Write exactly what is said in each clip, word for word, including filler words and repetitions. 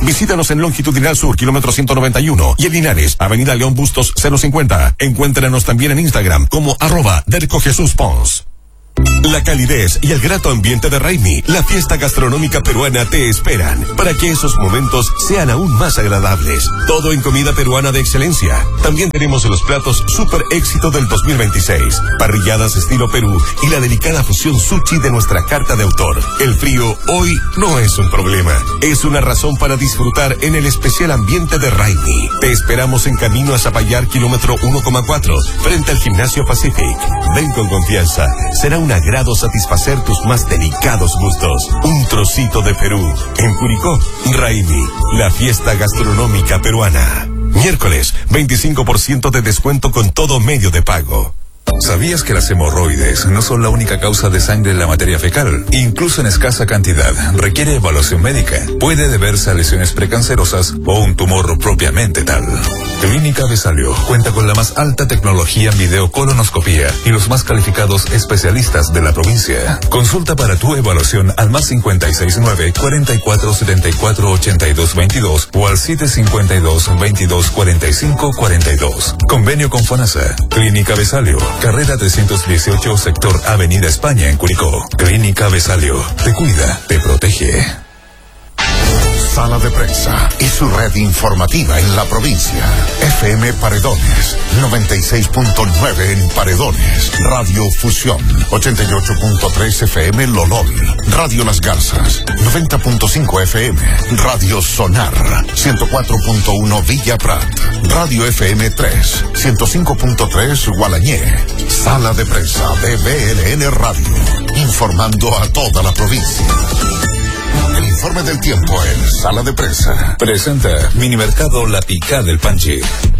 Visítanos en Longitudinal Sur, kilómetro ciento noventa y uno, y en Linares, Avenida León Bustos cero cincuenta. Encuéntranos también en Instagram como arroba Derco Jesús Pons. La calidez y el grato ambiente de Raimi, la fiesta gastronómica peruana, te esperan para que esos momentos sean aún más agradables. Todo en comida peruana de excelencia. También tenemos los platos super éxito del dos mil veintiséis, parrilladas estilo Perú y la delicada fusión sushi de nuestra carta de autor. El frío hoy no es un problema, es una razón para disfrutar en el especial ambiente de Raimi. Te esperamos en camino a Zapallar, kilómetro uno coma cuatro, frente al Gimnasio Pacific. Ven con confianza, será un agrado satisfacer tus más delicados gustos. Un trocito de Perú. En Curicó, Raimi, la fiesta gastronómica peruana. Miércoles, veinticinco por ciento de descuento con todo medio de pago. ¿Sabías que las hemorroides no son la única causa de sangre en la materia fecal? Incluso en escasa cantidad, requiere evaluación médica. Puede deberse a lesiones precancerosas o un tumor propiamente tal. Clínica Besalio cuenta con la más alta tecnología en videocolonoscopía y los más calificados especialistas de la provincia. Consulta para tu evaluación al más cincuenta y seis nueve, cuarenta y cuatro setenta y cuatro ochenta y dos veintidós o al siete cincuenta y dos, veintidós cuarenta y cinco cuarenta y dos. Convenio con FONASA. Clínica Besalio, carrera trescientos dieciocho, sector Avenida España en Curicó. Clínica Besalio, te cuida, te protege. Sala de Prensa y su red informativa en la provincia. F M Paredones, noventa y seis punto nueve en Paredones. Radio Fusión, ochenta y ocho punto tres F M Lolol. Radio Las Garzas, noventa punto cinco F M. Radio Sonar, ciento cuatro punto uno Villa Prat. Radio F M tres, ciento cinco punto tres Gualañé. Sala de Prensa de B L N Radio, informando a toda la provincia. El informe del tiempo en Sala de Prensa. Presenta Minimercado La Picá del Panchi.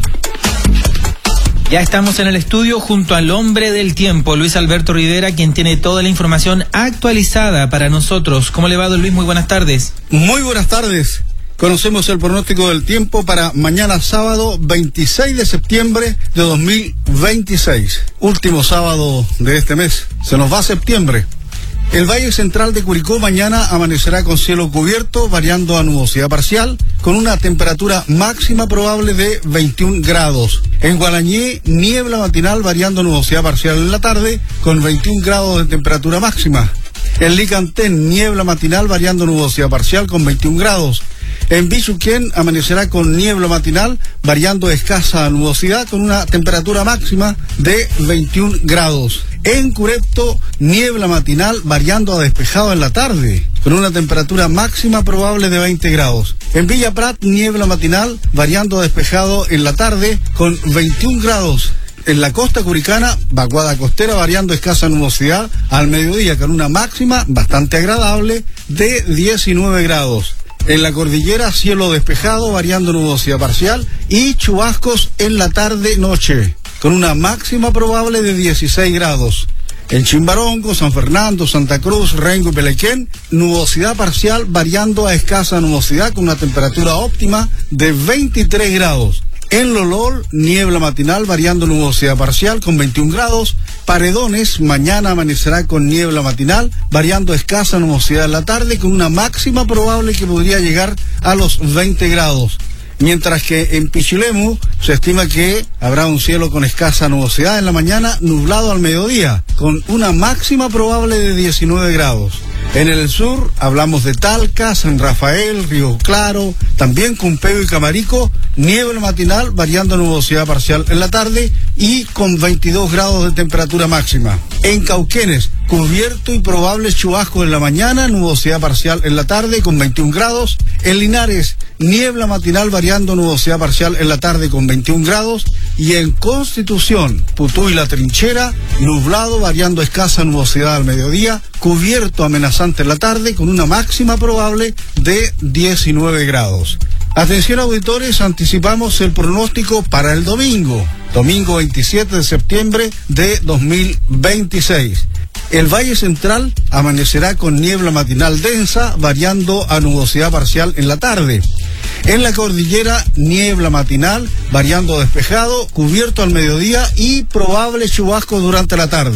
Ya estamos en el estudio junto al hombre del tiempo, Luis Alberto Rivera, quien tiene toda la información actualizada para nosotros. ¿Cómo le va, don Luis? Muy buenas tardes. Muy buenas tardes. Conocemos el pronóstico del tiempo para mañana sábado veintiséis de septiembre de dos mil veintiséis. Último sábado de este mes. Se nos va septiembre. El Valle Central de Curicó mañana amanecerá con cielo cubierto, variando a nubosidad parcial, con una temperatura máxima probable de veintiún grados. En Gualañé, niebla matinal variando a nubosidad parcial en la tarde, con veintiún grados de temperatura máxima. En Licantén, niebla matinal variando a nubosidad parcial con veintiún grados. En Bichuquén amanecerá con niebla matinal, variando escasa nubosidad, con una temperatura máxima de veintiún grados. En Curepto, niebla matinal, variando a despejado en la tarde, con una temperatura máxima probable de veinte grados. En Villa Prat, niebla matinal, variando a despejado en la tarde, con veintiún grados. En la costa curicana, vaguada costera variando escasa nubosidad al mediodía, con una máxima bastante agradable de diecinueve grados. En la cordillera, cielo despejado, variando nubosidad parcial y chubascos en la tarde-noche, con una máxima probable de dieciséis grados. En Chimbarongo, San Fernando, Santa Cruz, Rengo y Pelequén, nubosidad parcial variando a escasa nubosidad, con una temperatura óptima de veintitrés grados. En Lolol, niebla matinal variando nubosidad parcial con veintiún grados. Paredones, mañana amanecerá con niebla matinal, variando escasa nubosidad en la tarde, con una máxima probable que podría llegar a los veinte grados. Mientras que en Pichilemu se estima que habrá un cielo con escasa nubosidad en la mañana, nublado al mediodía, con una máxima probable de diecinueve grados. En el sur hablamos de Talca, San Rafael, Río Claro, también Cumpeo y Camarico, niebla matinal variando nubosidad parcial en la tarde y con veintidós grados de temperatura máxima. En Cauquenes, cubierto y probables chubascos en la mañana, nubosidad parcial en la tarde con veintiún grados. En Linares, niebla matinal variando nubosidad parcial en la tarde con veintiún grados. Y en Constitución, Putú y La Trinchera, nublado variando escasa nubosidad al mediodía, cubierto amenazante en la tarde con una máxima probable de diecinueve grados. Atención auditores, anticipamos el pronóstico para el domingo, domingo veintisiete de septiembre de dos mil veintiséis. El Valle Central amanecerá con niebla matinal densa, variando a nubosidad parcial en la tarde. En la cordillera, niebla matinal, variando a despejado, cubierto al mediodía y probable chubasco durante la tarde.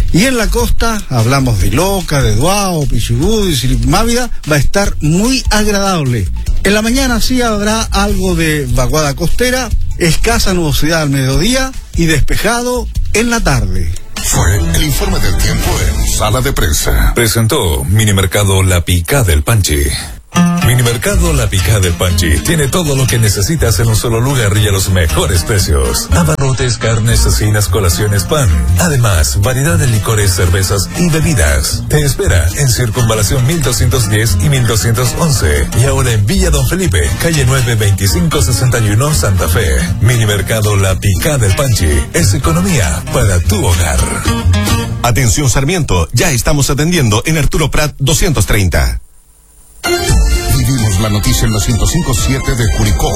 Y en la costa, hablamos de Loca, de Duao, Pichigú y Sirimávida, va a estar muy agradable. En la mañana sí habrá algo de vaguada costera, escasa nubosidad al mediodía y despejado en la tarde. Fue el informe del tiempo en Sala de Prensa. Presentó Minimercado La Picá del Panchi. Minimercado La Picá del Panchi tiene todo lo que necesitas en un solo lugar y a los mejores precios. Abarrotes, carnes, cecinas, colaciones, pan. Además, variedad de licores, cervezas y bebidas. Te espera en Circunvalación mil doscientos diez y mil doscientos once. Y ahora en Villa Don Felipe, calle nueve veinticinco sesenta y uno, Santa Fe. Minimercado La Picá del Panchi es economía para tu hogar. Atención Sarmiento, ya estamos atendiendo en Arturo Prat doscientos treinta. Vivimos la noticia en la ciento cinco punto siete de Curicó.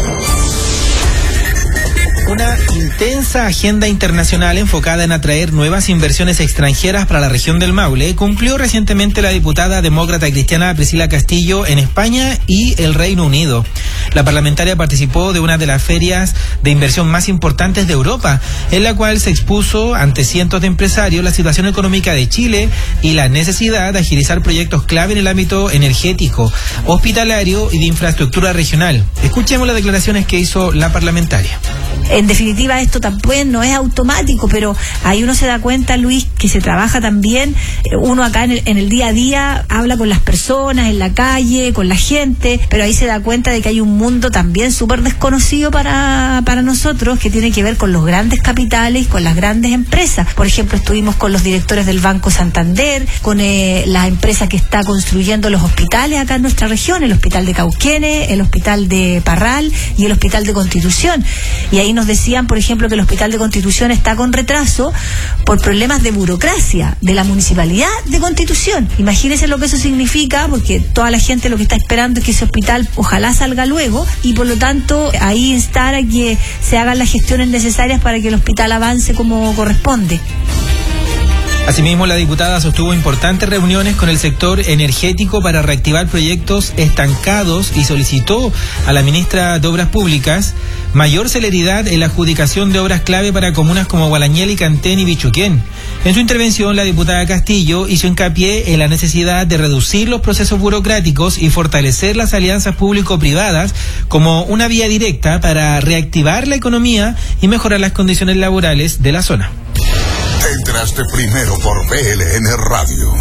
Una intensa agenda internacional enfocada en atraer nuevas inversiones extranjeras para la región del Maule cumplió recientemente la diputada demócrata cristiana Priscila Castillo en España y el Reino Unido. La parlamentaria participó de una de las ferias de inversión más importantes de Europa, en la cual se expuso ante cientos de empresarios la situación económica de Chile y la necesidad de agilizar proyectos clave en el ámbito energético, hospitalario y de infraestructura regional. Escuchemos las declaraciones que hizo la parlamentaria. En definitiva, esto también no es automático, pero ahí uno se da cuenta, Luis, que se trabaja también. Uno acá en el, en el día a día habla con las personas, en la calle, con la gente, pero ahí se da cuenta de que hay un mundo también súper desconocido para, para nosotros, que tiene que ver con los grandes capitales, con las grandes empresas. Por ejemplo, estuvimos con los directores del Banco Santander, con eh, la empresa que está construyendo los hospitales acá en nuestra región, el Hospital de Cauquenes, el Hospital de Parral y el Hospital de Constitución. Y ahí nos decían, por ejemplo, que el Hospital de Constitución está con retraso por problemas de burocracia de la Municipalidad de Constitución. Imagínense lo que eso significa, porque toda la gente lo que está esperando es que ese hospital ojalá salga luego, y por lo tanto ahí instar a que se hagan las gestiones necesarias para que el hospital avance como corresponde. Asimismo, la diputada sostuvo importantes reuniones con el sector energético para reactivar proyectos estancados y solicitó a la ministra de Obras Públicas mayor celeridad en la adjudicación de obras clave para comunas como Gualañel, Cantén y Bichuquén. En su intervención, la diputada Castillo hizo hincapié en la necesidad de reducir los procesos burocráticos y fortalecer las alianzas público-privadas como una vía directa para reactivar la economía y mejorar las condiciones laborales de la zona. Entraste primero por B L N Radio.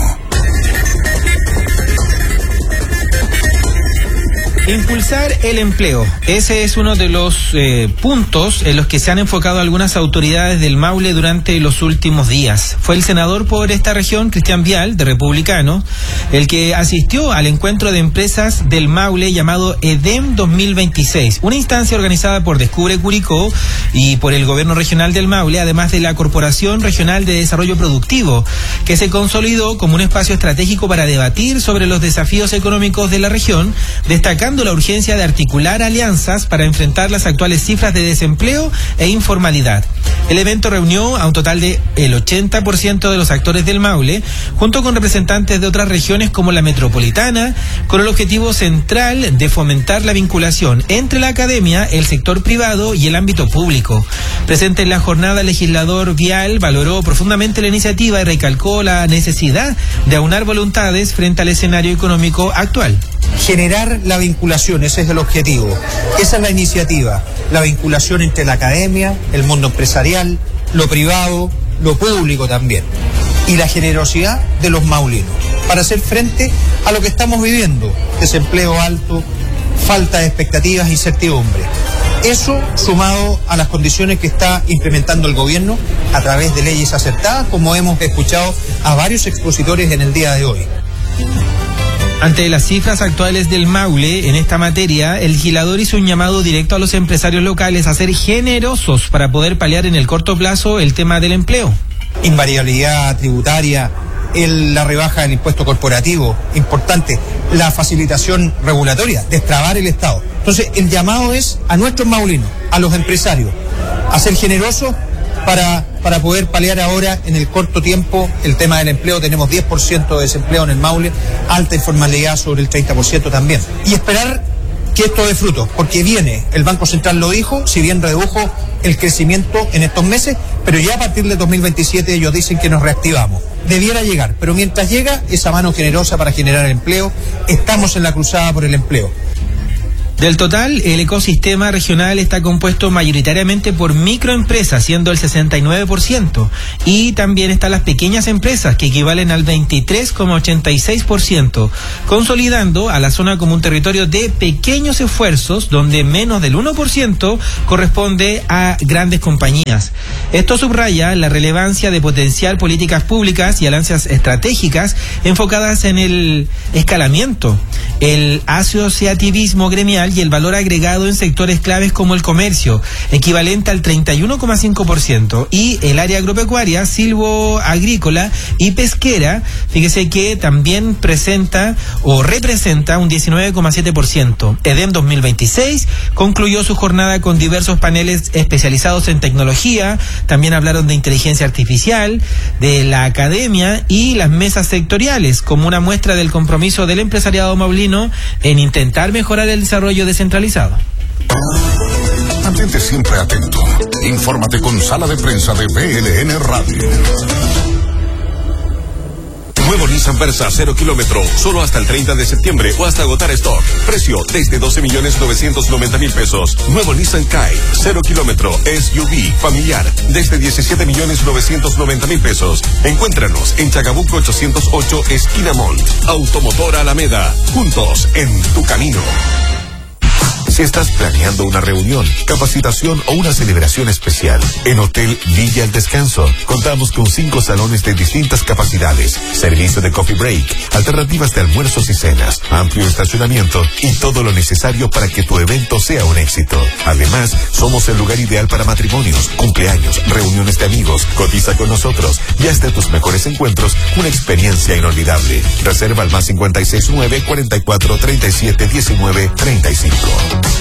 Impulsar el empleo. Ese es uno de los eh, puntos en los que se han enfocado algunas autoridades del Maule durante los últimos días. Fue el senador por esta región, Cristian Vial, de Republicano, el que asistió al encuentro de empresas del Maule llamado EDEM dos mil veintiséis, una instancia organizada por Descubre Curicó y por el Gobierno Regional del Maule, además de la Corporación Regional de Desarrollo Productivo, que se consolidó como un espacio estratégico para debatir sobre los desafíos económicos de la región, destacando la urgencia de articular alianzas para enfrentar las actuales cifras de desempleo e informalidad. El evento reunió a un total de el ochenta por ciento de los actores del Maule, junto con representantes de otras regiones como la metropolitana, con el objetivo central de fomentar la vinculación entre la academia, el sector privado y el ámbito público. Presente en la jornada, el legislador Vial valoró profundamente la iniciativa y recalcó la necesidad de aunar voluntades frente al escenario económico actual. Generar la vinculación, ese es el objetivo, esa es la iniciativa, la vinculación entre la academia, el mundo empresarial, lo privado, lo público también, y la generosidad de los maulinos para hacer frente a lo que estamos viviendo: desempleo alto, falta de expectativas, incertidumbre. Eso sumado a las condiciones que está implementando el gobierno a través de leyes acertadas, como hemos escuchado a varios expositores en el día de hoy. Ante las cifras actuales del Maule en esta materia, el legislador hizo un llamado directo a los empresarios locales a ser generosos para poder paliar en el corto plazo el tema del empleo. Invariabilidad tributaria, el, la rebaja del impuesto corporativo, importante, la facilitación regulatoria, destrabar el Estado. Entonces, el llamado es a nuestros maulinos, a los empresarios, a ser generosos para, para poder paliar ahora en el corto tiempo el tema del empleo. Tenemos diez por ciento de desempleo en el Maule, alta informalidad sobre el treinta por ciento también. Y esperar que esto dé fruto, porque viene, el Banco Central lo dijo, si bien redujo el crecimiento en estos meses, pero ya a partir del dos mil veintisiete ellos dicen que nos reactivamos. Debiera llegar, pero mientras llega esa mano generosa para generar empleo, estamos en la cruzada por el empleo. Del total, el ecosistema regional está compuesto mayoritariamente por microempresas, siendo el sesenta y nueve por ciento, y también están las pequeñas empresas, que equivalen al veintitrés coma ochenta y seis por ciento, consolidando a la zona como un territorio de pequeños esfuerzos, donde menos del uno por ciento corresponde a grandes compañías. Esto subraya la relevancia de potenciar políticas públicas y alianzas estratégicas enfocadas en el escalamiento, el asociativismo gremial y el valor agregado en sectores claves como el comercio, equivalente al treinta y uno coma cinco por ciento, y el área agropecuaria, silvoagrícola y pesquera, fíjese que también presenta o representa un diecinueve coma siete por ciento. EDEM dos mil veintiséis concluyó su jornada con diversos paneles especializados en tecnología, también hablaron de inteligencia artificial, de la academia y las mesas sectoriales, como una muestra del compromiso del empresariado maulino en intentar mejorar el desarrollo descentralizado. Mantente siempre atento. Infórmate con Sala de Prensa de B L N Radio. Nuevo Nissan Versa cero kilómetro, solo hasta el treinta de septiembre o hasta agotar stock. Precio desde doce millones novecientos noventa mil pesos. Nuevo Nissan Kite cero kilómetro, S U V, familiar, desde diecisiete millones novecientos noventa mil pesos. Encuéntranos en Chacabuco ochocientos ocho, esquina Mont. Automotor Alameda, juntos en tu camino. Si estás planeando una reunión, capacitación o una celebración especial, en Hotel Villa El Descanso contamos con cinco salones de distintas capacidades, servicio de coffee break, alternativas de almuerzos y cenas, amplio estacionamiento y todo lo necesario para que tu evento sea un éxito. Además, somos el lugar ideal para matrimonios, cumpleaños, reuniones de amigos. Cotiza con nosotros y haz de tus mejores encuentros una experiencia inolvidable. Reserva al más cincuenta y seis nueve, cuarenta y cuatro, treinta y siete, diecinueve, treinta y cinco.